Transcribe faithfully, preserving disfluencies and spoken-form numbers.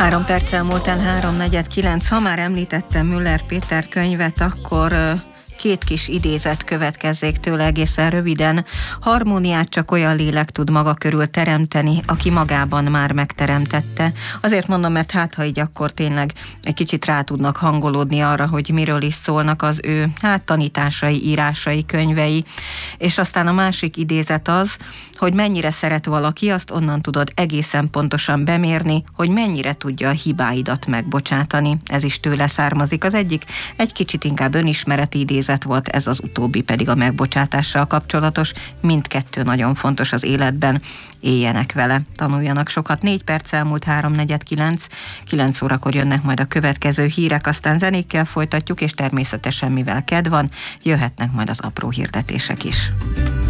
Három perccel múlt el háromnegyed kilenc. Ha már említettem Müller Péter könyvet, akkor két kis idézet következzék tőle egészen röviden. Harmóniát csak olyan lélek tud maga körül teremteni, aki magában már megteremtette. Azért mondom, mert hát ha így akkor tényleg egy kicsit rá tudnak hangolódni arra, hogy miről is szólnak az ő hát tanításai, írásai, könyvei. És aztán a másik idézet az, hogy mennyire szeret valaki, azt onnan tudod egészen pontosan bemérni, hogy mennyire tudja a hibáidat megbocsátani. Ez is tőle származik. Az egyik egy kicsit inkább önismereti idézet volt, ez az utóbbi pedig a megbocsátással kapcsolatos. Mindkettő nagyon fontos az életben. Éljenek vele, tanuljanak sokat. Négy perc elmúlt háromnegyed kilenc, kilenc órakor jönnek majd a következő hírek, aztán zenékkel folytatjuk, és természetesen mivel kedv van, jöhetnek majd az apró hirdetések is.